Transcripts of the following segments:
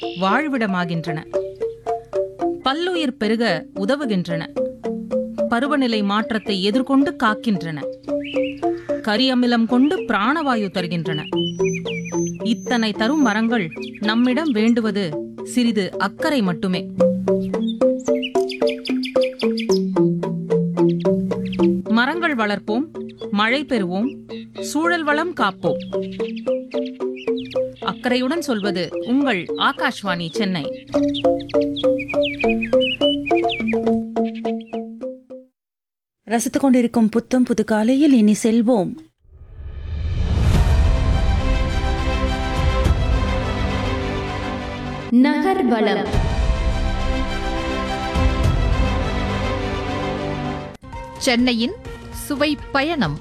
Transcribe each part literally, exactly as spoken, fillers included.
வாழ்விடமாகின்றன. பல்லுயிர் பெருக உதவுகின்றன. பருவநிலை மாற்றத்தை எதிர்கொண்டு காக்கின்றன. கரியமிலம் கொண்டு பிராணவாயு தருகின்றன. இத்தனை தரும் மரங்கள் நம்மிடம் வேண்டுவது சிறிது அக்கறை மட்டுமே. மரங்கள் வளர்ப்போம், மழை பெறுவோம், சூழல் வளம் காப்போம். அக்கறையுடன் சொல்வது உங்கள் ஆகாஷ்வாணி சென்னை. ரசித்துக் கொண்டிருக்கும் புத்தம் புது காலையில் இனி செல்வோம் நகர்வலம். சென்னையின் சுவை பயணம்.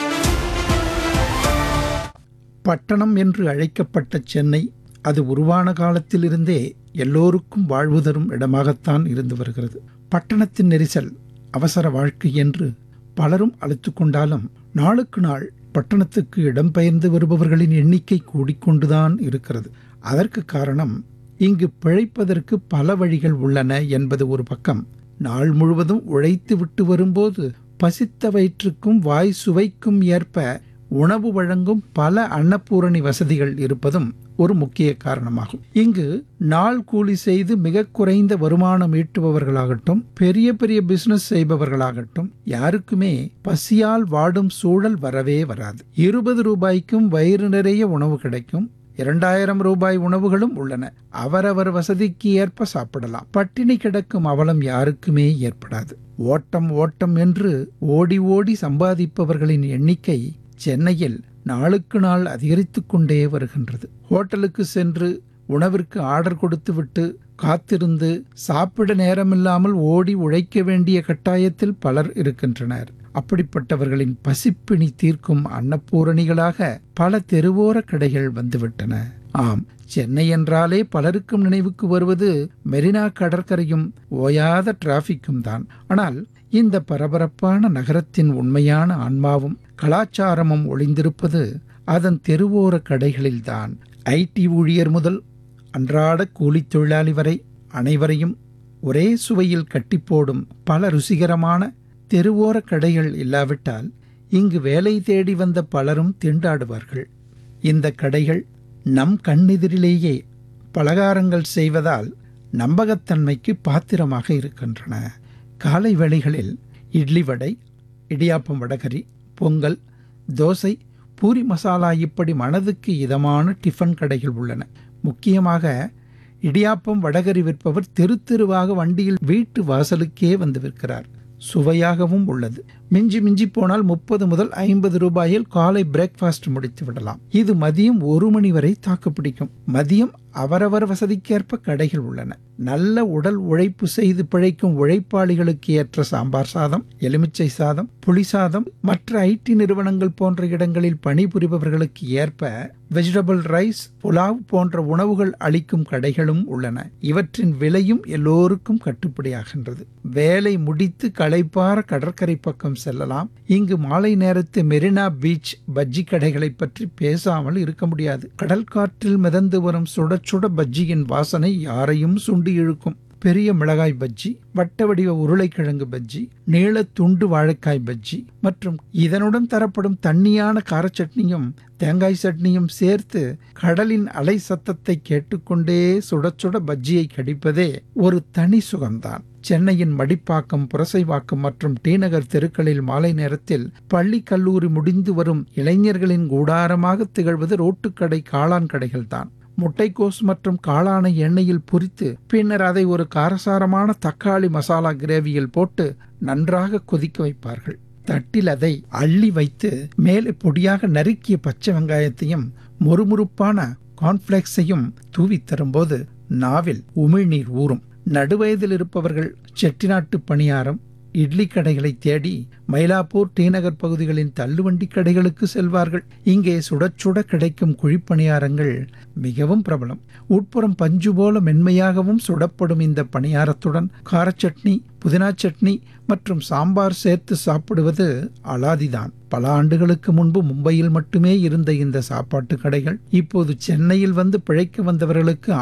பட்டணம் என்று அழைக்கப்பட்ட சென்னை அது உருவான காலத்திலிருந்தே எல்லோருக்கும் வாழ்வு தரும் இடமாகத்தான் இருந்து வருகிறது. பட்டணத்தின் நெரிசல், அவசர வாழ்க்கை என்று பலரும் அழைத்துக் கொண்டாலும் நாளுக்கு நாள் பட்டணத்துக்கு இடம்பெயர்ந்து வருபவர்களின் எண்ணிக்கை கூடிக்கொண்டுதான் இருக்கிறது. அதற்கு காரணம், இங்கு பிழைப்பதற்கு பல வழிகள் உள்ளன என்பது ஒரு பக்கம். நாள் முழுவதும் உழைத்து விட்டு வரும்போது பசித்த வயிற்றுக்கும் வாய் சுவைக்கும் ஏற்ப உணவு வழங்கும் பல அன்னபூரணி வசதிகள் இருப்பதும் ஒரு முக்கிய காரணமாகும். இங்கு நாள் கூலி செய்து மிக குறைந்த வருமானம் ஈட்டுபவர்களாகட்டும், பெரிய பெரிய பிசினஸ் செய்பவர்களாகட்டும், யாருக்குமே பசியால் வாடும் சூழல் வரவே வராது. இருபது ரூபாய்க்கும் வயிறு நிறைய உணவு கிடைக்கும். இரண்டாயிரம் ரூபாய் உணவுகளும் உள்ளன. அவரவர் வசதிக்கு ஏற்ப சாப்பிடலாம். பட்டினி கிடக்கும் அவலம் யாருக்குமே ஏற்படாது. ஓட்டம் ஓட்டம் என்று ஓடி ஓடி சம்பாதிப்பவர்களின் எண்ணிக்கை சென்னையில் நாளுக்கு நாள் அதிகரித்துக் கொண்டே வருகின்றது. ஹோட்டலுக்கு சென்று உணவிற்கு ஆர்டர் கொடுத்துவிட்டு காத்திருந்து சாப்பிட நேரமில்லாமல் ஓடி உழைக்க வேண்டிய கட்டாயத்தில் பலர் இருக்கின்றனர். அப்படிப்பட்டவர்களின் பசிப்பிணி தீர்க்கும் அன்னபூரணிகளாக பல தெருவோர கடைகள் வந்துவிட்டன. ஆம், சென்னை என்றாலே பலருக்கும் நினைவுக்கு வருவது மெரினா கடற்கரையும் ஓயாத டிராபிக்கும் தான். ஆனால் இந்த பரபரப்பான நகரத்தின் உண்மையான ஆன்மாவும் கலாச்சாரமும் ஒளிந்திருப்பது அதன் தெருவோர கடைகளில்தான். ஐடி ஊழியர் முதல் அன்றாட கூலித் தொழிலாளி வரை அனைவரையும் ஒரே சுவையில் கட்டிப்போடும் பல ருசிகரமான தெருவோர கடைகள் இல்லாவிட்டால் இங்கு வேலை தேடி வந்த பலரும் திண்டாடுவார்கள். இந்த கடைகள் நம் கண்ணெதிரிலேயே பலகாரங்கள் செய்வதால் நம்பகத்தன்மைக்கு பாத்திரமாக இருக்கின்றன. காலை வேளைகளில் இட்லி வடை, இடியாப்பம் வடகரி, பொங்கல், தோசை, பூரி மசாலா இப்படி மனதுக்கு இதமான டிஃபன் கடைகள் உள்ளன. முக்கியமாக இடியாப்பம் வடகரி விற்பவர் தெரு தெருவாக வண்டியில் வீட்டு வாசலுக்கே வந்து விற்கிறார். சுவையாகவும் உள்ளது. மிஞ்சி மிஞ்சி போனால் முப்பது முதல் ஐம்பது ரூபாயில் காலை பிரேக்ஃபாஸ்ட் முடித்து விடலாம். இது மதியம் ஒரு மணி வரை தாக்குப்பிடிக்கும். மதியம் அவரவர் வசதிக்கேற்ப கடைகள் உள்ளன. நல்ல உடல் உழைப்பு செய்து பிழைக்கும் உழைப்பாளிகளுக்கு ஏற்ற சாம்பார் சாதம், எலுமிச்சை சாதம், புளி சாதம், மற்ற ஐடி நிறுவனங்கள் போன்ற இடங்களில் பணிபுரிபவர்களுக்கு ஏற்ப வெஜிடபிள் ரைஸ், புலாவ் போன்ற உணவுகள் அளிக்கும் கடைகளும் உள்ளன. இவற்றின் விலையும் எல்லோருக்கும் கட்டுப்படியாகின்றது. வேலை முடித்து களைப்பார கடற்கரை பக்கம் செல்லலாம். இங்கு மாலை நேரத்து மெரினா பீச் பஜ்ஜி கடைகளை பற்றி பேசாமல் இருக்க முடியாது. கடல் காற்றில் மிதந்து வரும் சுட சுட பஜ்ஜியின் வாசனை யாரையும் சுண்டி இழுக்கும். பெரிய மிளகாய் பஜ்ஜி, வட்ட வடிவ உருளைக்கிழங்கு பஜ்ஜி, நீள துண்டு வாழைக்காய் பஜ்ஜி மற்றும் இதனுடன் தரப்படும் தண்ணியான கார சட்னியும் தேங்காய் சட்னியும் சேர்த்து கடலின் அலை சத்தத்தை கேட்டுக்கொண்டே சுட சுட பஜ்ஜியை கடிப்பதே ஒரு தனி சுகம்தான். சென்னையின் மடிப்பாக்கம், புரசைவாக்கம் மற்றும் டி நகர் தெருக்களில் மாலை நேரத்தில் பள்ளி கல்லூரி முடிந்து வரும் இளைஞர்களின் கூடாரமாக திகழ்வது ரோட்டுக்கடை காளான் கடைகள்தான். முட்டைக்கோஸ் மற்றும் காளானை எண்ணெயில் பொரித்து பின்னர் அதை ஒரு காரசாரமான தக்காளி மசாலா கிரேவியில் போட்டு நன்றாக கொதிக்க வைப்பார்கள். தட்டில் அதை அள்ளி வைத்து மேலே பொடியாக நறுக்கிய பச்சை வெங்காயத்தையும் மொறுமுறுப்பான கார்ன்ஃபிளேக்ஸையும் தூவி தரும்போது நாவில் உமிழ்நீர் ஊறும். நடுவயதில் இருப்பவர்கள் செட்டிநாட்டு பணியாரம், இட்லி கடைகளை தேடி மயிலாப்பூர், டி நகர் பகுதிகளின் தள்ளுவண்டி கடைகளுக்கு செல்வார்கள். இங்கே சுட சுட கிடைக்கும் குழிப்பணியாரங்கள் மிகவும் பிரபலம். உட்புறம் பஞ்சு போல மென்மையாகவும் சுடப்படும் இந்த பணியாரத்துடன் காரச்சட்னி, புதினா சட்னி மற்றும் சாம்பார் சேர்த்து சாப்பிடுவது அலாதிதான். பல ஆண்டுகளுக்கு முன்பு மும்பையில் மட்டுமே இருந்த இந்த சாப்பாட்டு கடைகள் இப்போது சென்னையில் வந்து பிழைக்க வந்தவர்களுக்கு